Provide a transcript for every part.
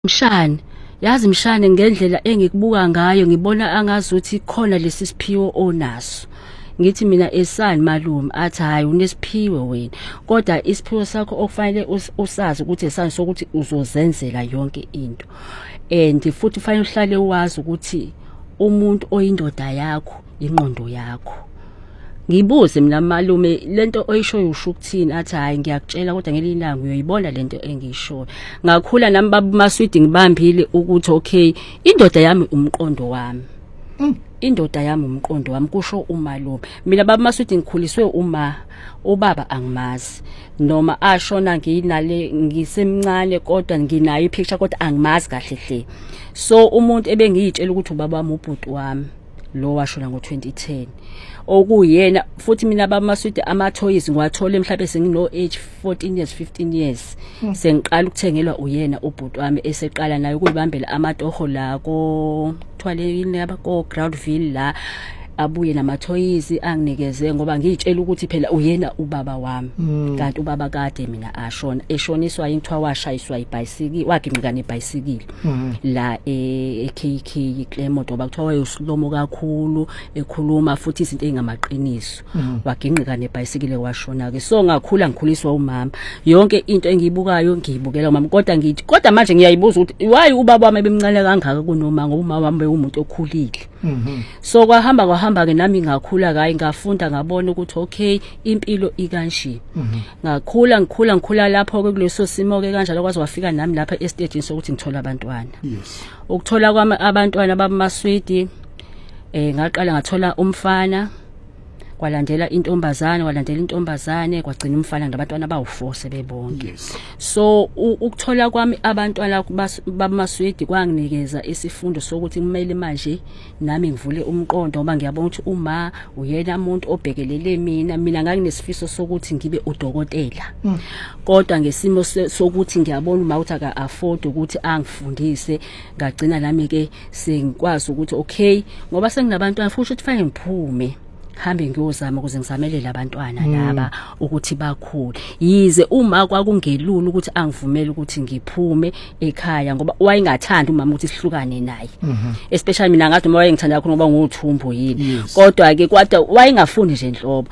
Mshane, yazi mshane ngendlela engikubuka ngayo ngibona angazuthi khona lesi siphiwo onaso. Ngithi mina esani malume athi hayi unesiphiwo wena. Kodwa isiphiwo sakho okufanele usazi ukuthi esani sokuthi uzozenzela yonke into. And futhi ufanele uhlale wazi ukuthi umuntu oyindoda yakho ingqondo yakho. Ngibuze mina malume lento oyishoyo usho ukuthini athi hayi ngiyakutshela kodwa ngelinanga uyoyibona lento engiyishoyo. Ngakhula nami baba Maswidi ngibambile ukuthi okay indoda yami umqondo wami. Indoda yami umqondo wami kusho umalume. Mina baba Maswidi ngikhuliswe ubaba angimazi noma ashona nginale ngisemncane kodwa nginayo ipicture kodwa angimazi kahle hle. So umuntu ebengiyitshela ukuthi ubaba wami ubhuti wami lo washona ngo2010 okuyena futhi mina baba Maswidi ama-toys ngiwathole mhlawumbe sengino age 14 years 15 years sengiqala ukuthengelwa uyena ubhuti wami eseqala naye ukuyibambela amatoho la ko thwaleni yabako Groundville la abuye nama-toys anginikeze ngoba ngiyitshela ukuthi phela uyena ubaba wami kanti ubaba kade mina ashona eshoniswa yintwa washayiswa ibhayisikili waginqika nebhayisikili la eKK Clermont ngoba kuthiwa wayeusilomo kakhulu ekhuluma futhi izinto ezingamaqiniso waginqika nebhayisikili washona ke so ngakhula ngikhuliswa umama yonke into engiyibukayo ngiyibukela umama kodwa ngithi kodwa manje ngiyayibuza ukuthi why ubaba wami bemncane kangaka kunoma ngoba umama wami umuntu okhulile so kwahamba ke nami ngakhula kayi ngafunda ngabona ukuthi okay impilo ikanje ngakhula lapho ke kuleso simo ke kanjalo kwaze wafika nami lapha estage sokuthi ngithola abantwana ukuthola kwami abantwana baba Maswidi ngaqala ngathola umfana kwalandela intombazane kwagcina umfana nabantwana bawu4 sebebonke so ukuthola kwami abantwana baba Maswidi kwanginikeza isifundo sokuthi kumele manje nami ngivule umqondo ngoba ngiyabona ukuthi uma uyena umuntu obhekelele mina nganginesifiso sokuthi ngibe udokotela kodwa ngesimo sokuthi ngiyabona uma uthi aka afford ukuthi angifundise ngagcina nami ke sengikwazi ukuthi okay ngoba senginabantwana futhi kufanele ngiphume hambe ngiyozama ukuze ngizamele labantwana laba ukuthi bakhule yize uma kwakungelula ukuthi angivumele ukuthi ngiphume ekhaya ngoba wayingathanda umama ukuthi sihlukane naye especially mina ngathi uma wayengithanda kakhulu ngoba nguthumbu yini kodwa ke kwada wayengafuni nje inhlobo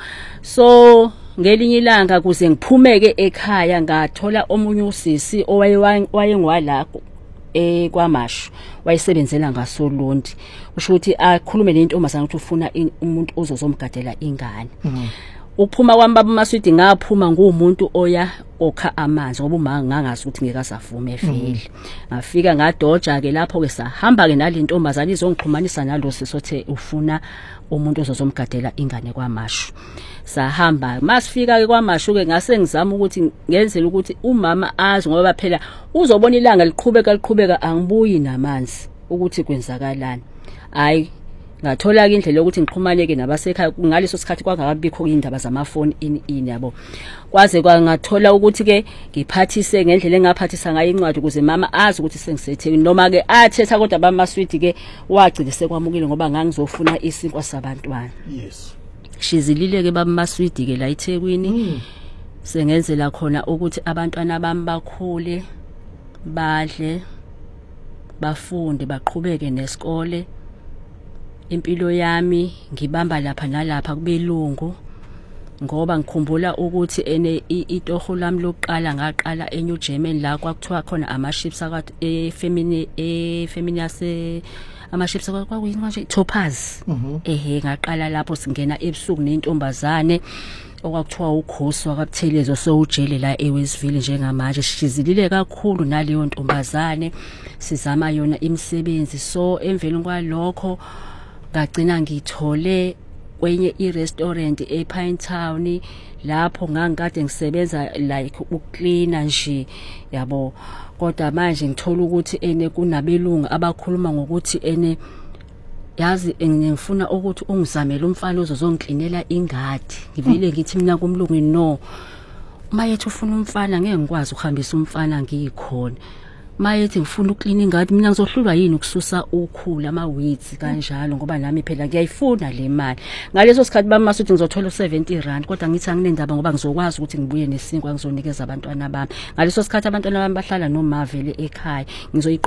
so ngelinye ilanga kuze ngiphumeke ekhaya ngathola omunye usisi owayengwalako kwamashu wayesebenzela ngaSolundi usho ukuthi akhulume nentombazana ukuthi ufuna umuntu ozozomgadela ingane uphuma kwami baba Maswidi ngaphuma ngumuntu oya okha amanzi ngoba uma ngangazi ukuthi ngeke asavume vele ngafika ngadoja ke lapho ke sahamba ke nalentombazana izongixhumanisa nalo sisothe ufuna umuntu ozozomgadela ingane kwamashu sahamba masifika ke kwamashu ke ngase ngizama ukuthi ngenzele ukuthi umama azi ngoba phela uzobona ilanga liqhubeka angibuyi namanzi ukuthi kwenzakalani hayi ngathola ke indlela yokuthi ngixhumaneke nabasekhaya ngaleso sikhathi kwangakabikho indaba zamafoni yabo kwaze kwangathola ukuthi ke ngiphathise ngendlela engaphathisa ngayo incwadi ukuze mama azi ukuthi sengisethekini noma ke athetha kodwa baba Maswidi ke wagcina sekwamukile ngoba ngangizofuna isinkwa sabantwana shizilile ke baba Maswidi ke la eThekwini sengenzela khona ukuthi abantwana bami bakhule badle bafunde baqhubeke nesikole impilo yami ngibamba lapha nalapha kubelungu ngoba ngikhumbula ukuthi itoho lami lokuqala ngaqala eNew German la kwakuthiwa khona ama-ships akade ama-ships kwakuyini manje Topaz ngaqala lapho singena ebusuku nentombazane okwakuthiwa ukhosi wakabuthelezwa so ujele la eWestville njengamanje sishizilile kakhulu naleyo ntombazane sizama yona imisebenzi so emvelweni kwalokho ngagcina ngithole kwenye i-restaurant ePine Town lapho ngangikade ngisebenza like ukucleana nje yabo kodwa manje ngithola ukuthi kunabelungu abakhuluma ngokuthi yazi ngifuna ukuthi ungizamele umfana ozozongiklinela ingadi ngivile ngithi mina kumlungu no uma yethu ufuna umfana ngeke ngikwazi ukuhambisa umfana ngiyikhona mayethi ngifuna uklina ingadi mina ngizohlulwa yini ukususa ukhula ama-weeds kanjalo ngoba nami phela ngiyayifuna le mali. Ngaleso sikhathi bamasuthi ngizothola u-R70 kodwa ngithi anginendaba ngoba ngizokwazi ukuthi ngibuye nesinkwa ngizonikeza abantwana bami. Ngaleso sikhathi abantwana bami bahlala nomavele ekhaya